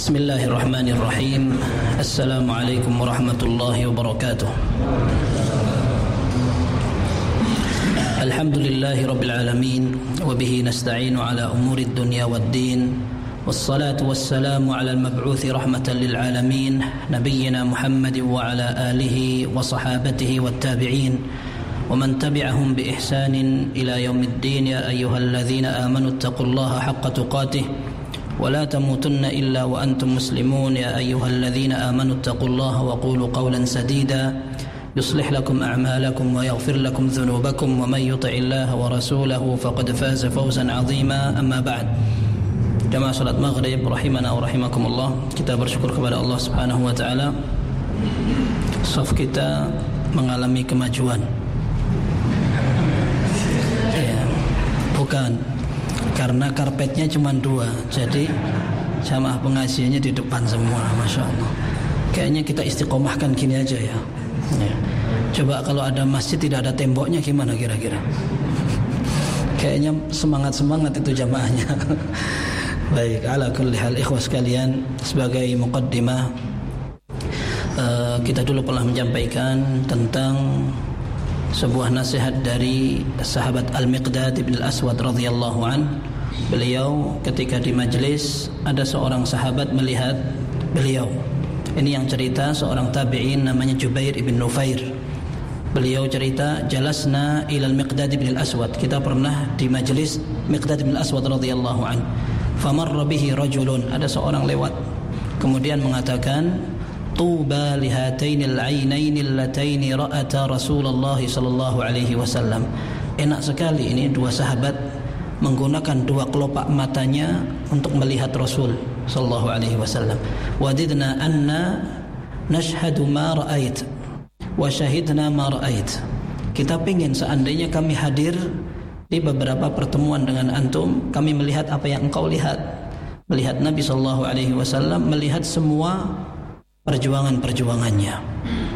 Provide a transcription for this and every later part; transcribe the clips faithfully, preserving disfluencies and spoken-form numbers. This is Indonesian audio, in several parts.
Bismillahirrahmanirrahim. Assalamualaikum warahmatullahi wabarakatuh. Alhamdulillahi rabbil alamin wa bihi nasta'inu ala umuri dunya waddin. Wassalatu wassalamu ala al-mab'uthi rahmatan lil alamin nabiyyina Muhammad wa ala alihi wa sahabatihi wattabi'in wa man tabi'ahum bi ihsanin ila yaumiddin. Ya ayyuhalladzina amanu taqullaha haqqa tuqatih wa la tamutunna illa wa antum muslimun. Ya ayyuhalladzina amanu taqullaha wa qulu qawlan sadida yuslih lakum a'malakum wa yaghfir lakum dhunubakum wa man yuti'illaha wa rasulahu faqad faza fawzan 'azima. Amma ba'd. Jamaah salat maghrib rahimana wa rahimakumullah, kita bersyukur kepada Allah Subhanahu wa taala. Saf kita mengalami kemajuan. Ya, bukan karena karpetnya cuma dua, jadi jamaah pengajiannya di depan semua, masya Allah. Kayaknya kita istiqomahkan gini aja ya. Ya. Coba kalau ada masjid tidak ada temboknya gimana kira-kira? Kayaknya semangat-semangat itu jamaahnya. Baik, ala kulli hal ikhwah sekalian, sebagai muqaddimah uh, kita dulu pernah menyampaikan tentang sebuah nasihat dari sahabat Al-Miqdad bin Al-Aswad radhiyallahu an. Beliau ketika di majlis ada seorang sahabat melihat beliau. Ini yang cerita seorang tabi'in namanya Jubair ibn Nufair. Beliau cerita, jalasna ilal Miqdad bin Al-Aswad. Kita pernah di majlis Miqdad bin Al-Aswad radhiyallahu an. Famarra bihi rajulun, ada seorang lewat kemudian mengatakan, tuba lihatainil ainainil lataini ra'ata Rasulullah sallallahu alaihi wasallam. Enak sekali ini dua sahabat menggunakan dua kelopak matanya untuk melihat Rasul sallallahu alaihi wasallam. Wadidna anna nashhadu ma ra'ait wa syahidna ma ra'ait. Kita pingin seandainya kami hadir di beberapa pertemuan dengan antum, kami melihat apa yang engkau lihat, melihat Nabi sallallahu alaihi wasallam, melihat semua perjuangan-perjuangannya.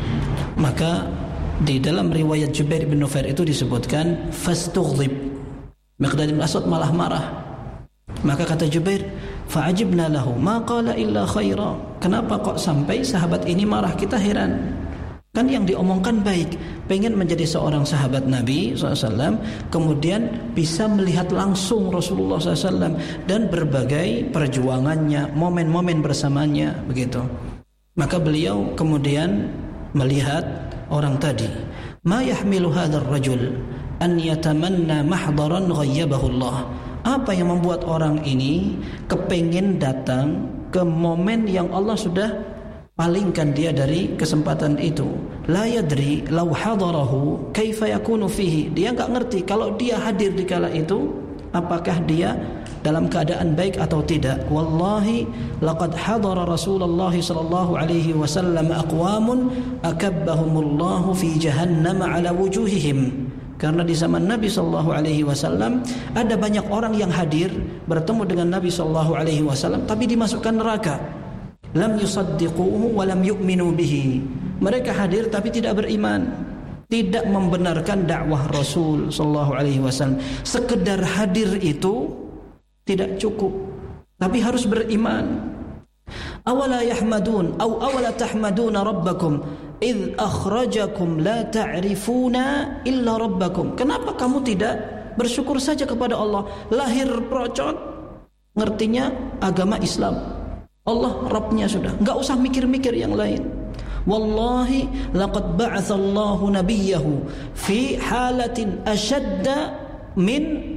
Maka di dalam riwayat Jubair bin Nufair itu disebutkan fastughdib. Miqdad bin Aswad malah marah. Maka kata Jubair, fa'ajibna lahu ma qala illa khaira. Kenapa kok sampai sahabat ini marah? Kita heran. Kan yang diomongkan baik, pengen menjadi seorang sahabat Nabi shallallahu alaihi wasallam, kemudian bisa melihat langsung Rasulullah shallallahu alaihi wasallam dan berbagai perjuangannya, momen-momen bersamanya, begitu. Maka beliau kemudian melihat orang tadi, ma yahmilu hadzal rajul an yatamanna mahdaran ghayyabahu Allah. Apa yang membuat orang ini kepengin datang ke momen yang Allah sudah palingkan dia dari kesempatan itu. La yadri law hadarahu kaifa yakunu fihi. Dia enggak ngerti kalau dia hadir di kala itu apakah dia dalam keadaan baik atau tidak. Wallahi laqad hadara Rasulullah sallallahu alaihi wasallam aqwamun akabbahumullahu fi jahannam ala wujuhihim. Karena di zaman Nabi sallallahu alaihi wasallam ada banyak orang yang hadir bertemu dengan Nabi sallallahu alaihi wasallam tapi dimasukkan neraka. Lam yusaddiquhu wa lam yu'minu bihi. Mereka hadir tapi tidak beriman, tidak membenarkan dakwah Rasul sallallahu alaihi wasallam. Sekedar hadir itu tidak cukup, tapi harus beriman. Awala yahmadun aw awala tahmaduna rabbakum id akhrajakum la ta'rifuna illa rabbakum. Kenapa kamu tidak bersyukur saja kepada Allah? Lahir procot, ngertinya agama Islam, Allah Rabbnya sudah, enggak usah mikir-mikir yang lain. Wallahi laqad ba'atsallahu nabiyyahu fi halatin ashadda min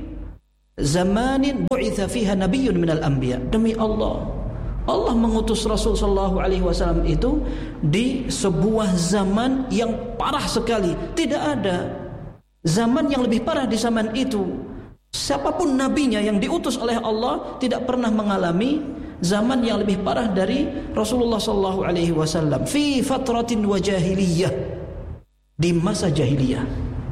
zamanin bu'itha fiha nabiyyun minal anbiya. Demi Allah, Allah mengutus Rasul sallallahu alaihi wasallam itu di sebuah zaman yang parah sekali. Tidak ada zaman yang lebih parah di zaman itu. Siapapun nabinya yang diutus oleh Allah tidak pernah mengalami zaman yang lebih parah dari Rasulullah sallallahu alaihi wasallam. Fi fatratin wa jahiliyah, di masa jahiliyah.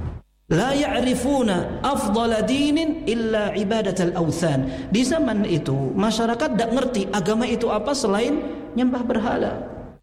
La ya'rifuna afdala dinin illa ibadatal awthan. Di zaman itu masyarakat tidak ngerti agama itu apa selain nyembah berhala.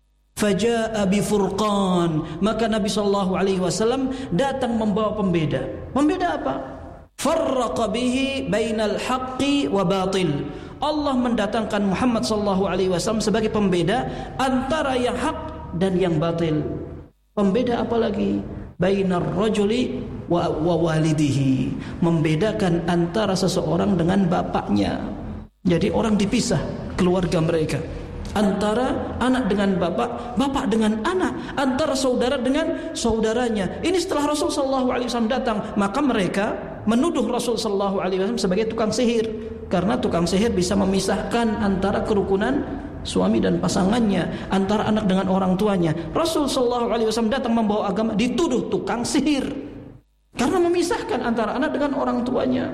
Faja'a bi furqan, maka Nabi sallallahu alaihi wasallam datang membawa pembeda. Pembeda apa? Farraqa bihi bainal haqqi wa batil. Allah mendatangkan Muhammad sallallahu alaihi wasallam sebagai pembeda antara yang hak dan yang batil. Pembeda apalagi? Bainar rajuli wa, wa walidihi, membedakan antara seseorang dengan bapaknya. Jadi orang dipisah keluarga mereka, antara anak dengan bapak, bapak dengan anak, antara saudara dengan saudaranya. Ini setelah Rasul sallallahu alaihi wasallam datang, maka mereka menuduh Rasul sallallahu alaihi wasallam sebagai tukang sihir, karena tukang sihir bisa memisahkan antara kerukunan suami dan pasangannya, antara anak dengan orang tuanya. Rasul sallallahu alaihi wasallam datang membawa agama, dituduh tukang sihir karena memisahkan antara anak dengan orang tuanya.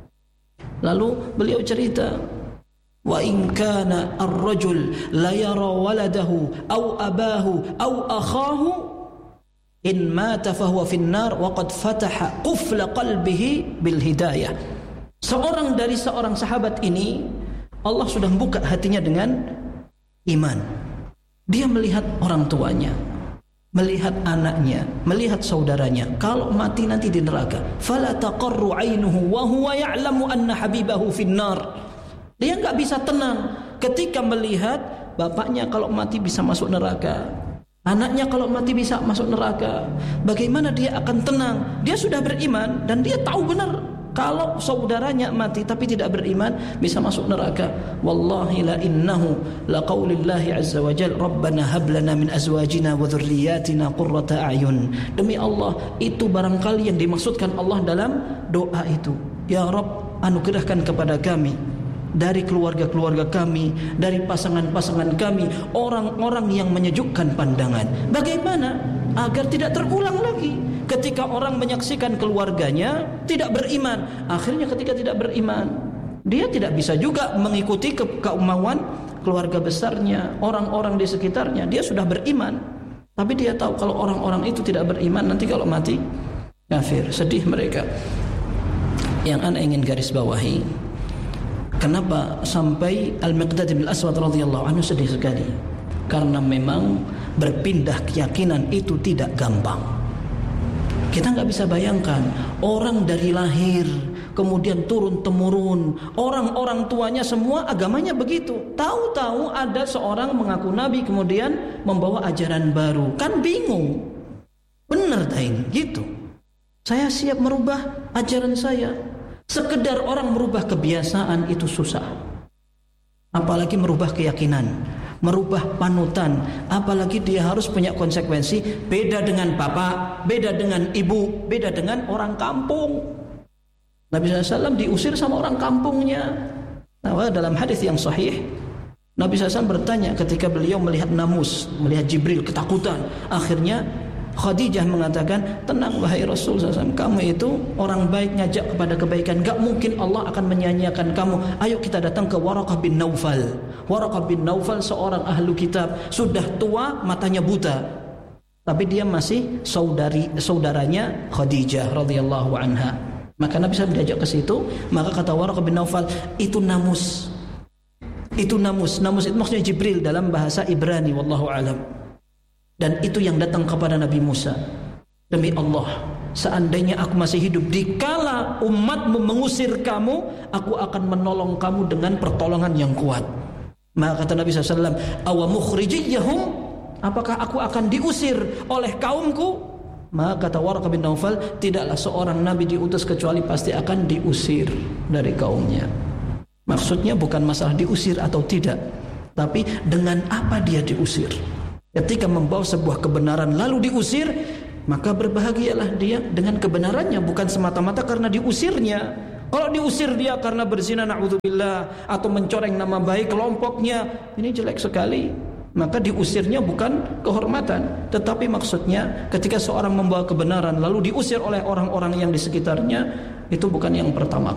Lalu beliau cerita, wa in kana ar-rajul la yara waladahu aw abahu aw akhahu in mata fahuwa fin nar wa qad fataha qufla qalbihi bil hidayah. Seorang dari seorang sahabat ini Allah sudah buka hatinya dengan iman. Dia melihat orang tuanya, melihat anaknya, melihat saudaranya. Kalau mati nanti di neraka. Fala taqarru 'ainuhu wa huwa ya'lamu anna habibahu finnar. Dia enggak bisa tenang ketika melihat bapaknya kalau mati bisa masuk neraka, anaknya kalau mati bisa masuk neraka. Bagaimana dia akan tenang? Dia sudah beriman dan dia tahu benar kalau saudaranya mati tapi tidak beriman bisa masuk neraka. Wallahi la innahu la qaulillahi azza wa jalla rabbana hab lana min azwajina wa dhurriyyatina qurrata a'yun. Demi Allah, itu barangkali yang dimaksudkan Allah dalam doa itu. Ya Rabb, anugerahkan kepada kami dari keluarga-keluarga kami, dari pasangan-pasangan kami, orang-orang yang menyejukkan pandangan. Bagaimana agar tidak terulang lagi ketika orang menyaksikan keluarganya tidak beriman. Akhirnya ketika tidak beriman, dia tidak bisa juga mengikuti ke kemauan keluarga besarnya, orang-orang di sekitarnya. Dia sudah beriman, tapi dia tahu kalau orang-orang itu tidak beriman, nanti kalau mati kafir. Sedih mereka. Yang ana ingin garis bawahi, kenapa sampai Al-Miqdad bin Aswad radhiyallahu anhu sedih sekali? Karena memang berpindah keyakinan itu tidak gampang. Kita nggak bisa bayangkan orang dari lahir kemudian turun temurun, orang-orang tuanya semua agamanya begitu. Tahu-tahu ada seorang mengaku nabi kemudian membawa ajaran baru, kan bingung. Benar tak ini? Gitu. Saya siap merubah ajaran saya. Sekedar orang merubah kebiasaan itu susah, apalagi merubah keyakinan, merubah panutan, apalagi dia harus punya konsekuensi. Beda dengan bapak, beda dengan ibu, beda dengan orang kampung. Nabi shallallahu alaihi wasallam diusir sama orang kampungnya. Nah, dalam hadis yang sahih, Nabi shallallahu alaihi wasallam bertanya ketika beliau melihat namus, melihat Jibril, ketakutan. Akhirnya Khadijah mengatakan, tenang wahai Rasul shallallahu alaihi wasallam, kamu itu orang baik, ngajak kepada kebaikan, gak mungkin Allah akan menyanyiakan kamu. Ayo kita datang ke Waraqah bin Naufal. Waraqah bin Naufal seorang ahlu kitab, sudah tua, matanya buta, tapi dia masih saudari saudaranya Khadijah radhiyallahu anha. Maka Nabi shallallahu alaihi wasallam diajak ke situ. Maka kata Waraqah bin Naufal, itu namus, itu namus. Namus itu maksudnya Jibril dalam bahasa Ibrani, wallahu alam. Dan itu yang datang kepada Nabi Musa. Demi Allah, seandainya aku masih hidup dikala umatmu mengusir kamu, aku akan menolong kamu dengan pertolongan yang kuat. Maka kata Nabi shallallahu alaihi wasallam, awa mukhrijiyahum, apakah aku akan diusir oleh kaumku? Maka kata Waraqah bin Naufal, tidaklah seorang nabi diutus kecuali pasti akan diusir dari kaumnya. Maksudnya bukan masalah diusir atau tidak, tapi dengan apa dia diusir. Ketika membawa sebuah kebenaran lalu diusir, maka berbahagialah dia dengan kebenarannya, bukan semata-mata karena diusirnya. Kalau diusir dia karena berzina, na'udzubillah, atau mencoreng nama baik kelompoknya, ini jelek sekali. Maka diusirnya bukan kehormatan, tetapi maksudnya ketika seorang membawa kebenaran lalu diusir oleh orang-orang yang di sekitarnya, itu bukan yang pertama